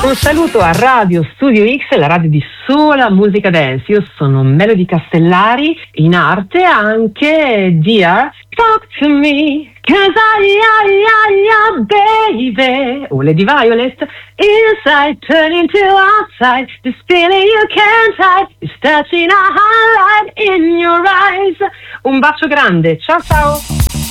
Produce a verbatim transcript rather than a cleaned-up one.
Un saluto a Radio Studio X, la radio di sola musica dance. Io sono Melody Castellari, in arte anche Dear Talk to Me, cause I, I, I, I, baby. O Lady Violet, inside turning to outside, this feeling you can't hide, is touching a highlight in your eyes. Un bacio grande, ciao ciao.